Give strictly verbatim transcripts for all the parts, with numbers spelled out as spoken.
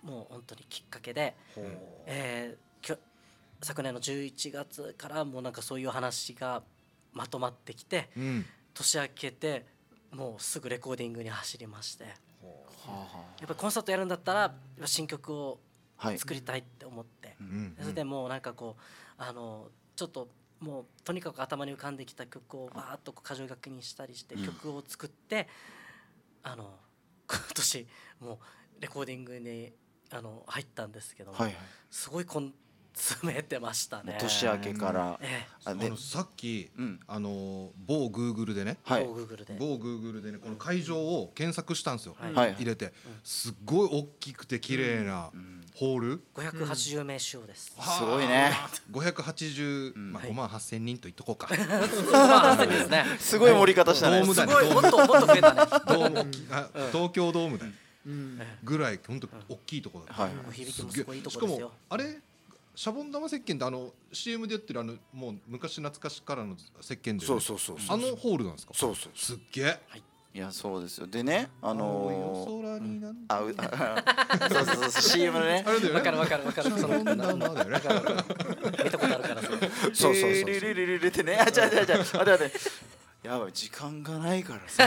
もう本当にきっかけで、えー、きょ昨年のじゅういちがつからもうなんかそういう話がまとまってきて、うん、年明けてもうすぐレコーディングに走りまして、やっぱりコンサートやるんだったら新曲を作りたいって思って、はい、それでもうなんかこうあのちょっともうとにかく頭に浮かんできた曲をバーッと箇条書きにしたりして曲を作って、うん、あの今年もうレコーディングにあの入ったんですけども、はいはい、すごいこん詰めてましたね。 年明けから、 ええ、あのさっき、うん、あの某 Google でね、はい、某 Google で某 Google でねこの会場を検索したんですよ、はい、入れて、うん、すっごい大きくて綺麗なホール、 ごひゃくはちじゅうめいしようです、 うん、すごいね。 ごひゃくはちじゅう、まあ、ごまんはっせんにんと言っとこうかですね、 すごい盛り方したね。 ドームだね、すごいもっともっと増えたねドームあ東京ドームだよ、うん、ぐらい本当大きいところだった、 はい、響きもすごいいいところですよ。 しかもあれシャボン玉石鹸ってあの シーエム でやってるあのもう昔懐かしからの石鹸で、ね、 そうそうそうあのホールなんですか。 そうそうすっげえ、はい、 いやそうですよ。でねあのー、空になんあうそうそうそう シーエム のね、 わかるわかるわかる、その玉だよね見たことあるからそうそうそうリリリリリってね、あじゃあじゃあじゃあ待って待ってやばい時間がないからさ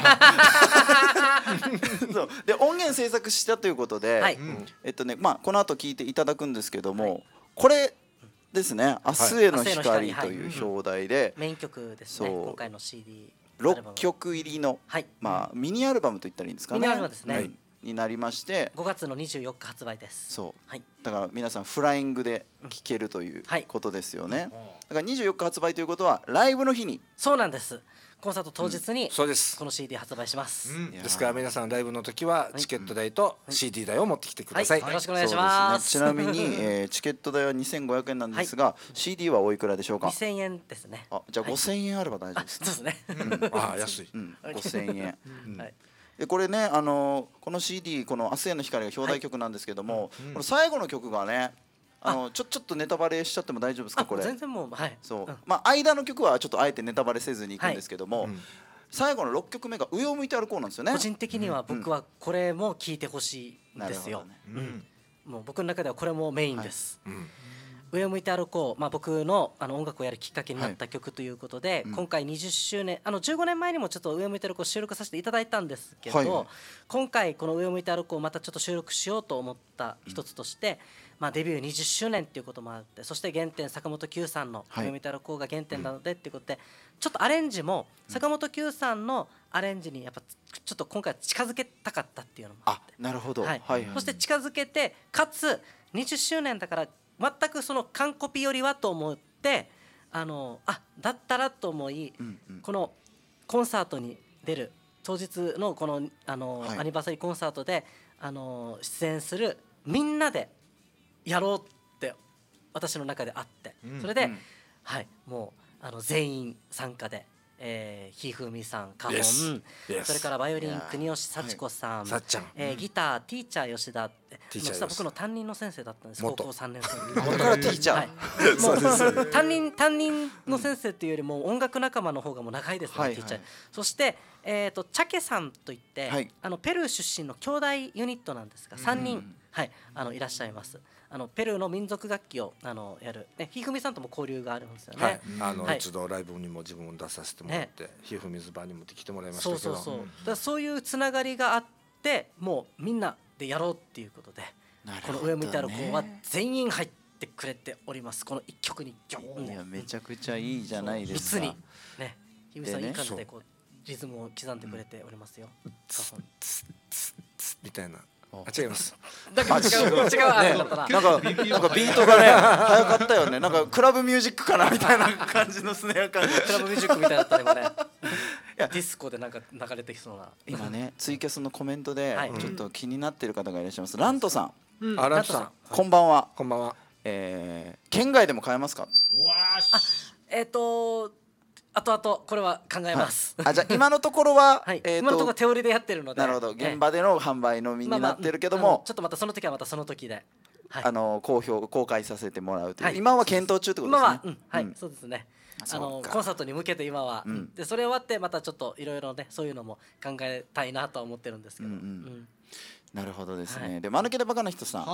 そうで音源制作したということで、はい、えっとねまあこの後聞いていただくんですけども、はい、これですね、明日への光という表題で、 メイン曲ですね、今回の シーディーろっきょく入りの、はい、まあミニアルバムと言ったらいいんですかね、 ミニアルバムですね、はい、 になりまして、 ごがつのにじゅうよっか発売です。 そう、はい、だから皆さんフライングで聴けるということですよね、はい、だからにじゅうよっか発売ということはライブの日に、 そうなんです、コンサート当日にこそうです。 の シーディー 発売します、 うん、ですから皆さんライブの時はチケット代と シーディー 代を持ってきてください、 はいはい、よろしくお願いします。 ちなみに、えー、チケット代はにせんごひゃくえんなんですが、はい、シーディー はおいくらでしょうか。 にせんえんですね。 あじゃあごせんえんあれば大丈夫ですね、 そうですね、 うん、あ安い、 うん、ごせんえん、 うんはい、 でこれね、あのー、この シーディー この明日への光が表題曲なんですけども、はい、この最後の曲がねあのちょちょっとネタバレしちゃっても大丈夫ですか。これ全然もう、はい、 そう、うん、まあ間の曲はちょっとあえてネタバレせずにいくんですけども、はい、うん、最後のろっきょくめが上を向いて歩こうなんですよね。 個人的には僕はこれも聴いてほしいんですよ、ね、うん、もう僕の中ではこれもメインです、はい、うん、上を向いて歩こう、まあ、僕 の, あの音楽をやるきっかけになった曲ということで、はい、今回にじゅっしゅうねん、あのじゅうごねんまえにもちょっと上を向いて歩こう収録させていただいたんですけど、はい、今回この上を向いて歩こうまたちょっと収録しようと思った一つとして、うん、まあ、デビューにじゅっしゅうねんっていうこともあって、そして原点坂本九さんの上を向いて歩こうが原点なのでっていうことで、うん、ちょっとアレンジも坂本九さんのアレンジにやっぱちょっと今回近づけたかったっていうのもあって、 あなるほど、 はいはいはい、そして近づけてかつにじゅっしゅうねんだから全くその完コピよりはと思ってあのあだったらと思い、うんうん、このコンサートに出る当日のこのあの、はい、アニバーサリーコンサートであの出演するみんなでやろうって私の中であって、うん、それで、うん、はい、もうあの全員参加で、えー、ひふみさん、かほん、yes. yes. それからバイオリン国吉幸子さん、 さっちゃん、 えー、ギターティーチャー吉田って、実は僕の担任の先生だったんです、高校さんねん生の時。 だからティーチャー、はい、 そうです担任担任の先生っていうよりも音楽仲間の方がもう長いですね、はいはい、ティーチャー。そして、えー、とチャケさんといって、はい、あのペルー出身の兄弟ユニットなんですがさんにん、はい、あのいらっしゃいます。あのペルーの民族楽器をあのやる、ね、ひふみさんとも交流があるんですよね、 はい、あの、はい、一度ライブにも自分も出させてもらって、ね、ひふみずバーに持ってきてもらいましたけど、 そうそうそう、だからそういうつながりがあってもうみんなでやろうっていうことで、この上向いて歩こうは全員入ってくれております。この一曲にギョン、 いやめちゃくちゃいいじゃないですか。 密にね、ひふみさんいい感じでこうリズムを刻んでくれておりますよ、うん、 みたいな。あ違います。 だから違う違う、ね、なんかなんかビートがね早かったよね。なんかクラブミュージックかなみたいな感じのスネア感じ。 クラブミュージックみたいだったね今ね。ディスコでなんか流れてきそうな。 今ねツイキャスのコメントでちょっと気になっている方がいらっしゃいます。ラントさん、 うん、あラントさんこんばんは。 こんばんは。 えー、県外でも買えますか。 うわあえっ、ー、とあとあとこれは考えます、 はい、あじゃあ今のところは、 はい、えー、今のところ手売りでやってるので、 なるほど、現場での販売のみになってるけども、 まあまあ、ちょっとまたその時はまたその時で、 はい、あの公表公開させてもらうという、はい、今は検討中ってことですね。 今は、うん、はい、うん、そうですね。あのコンサートに向けて今は、うん、でそれ終わってまたちょっといろいろねそういうのも考えたいなとは思ってるんですけど、うんうんうん、 なるほどですね、はい、で間抜けでバカな人さん、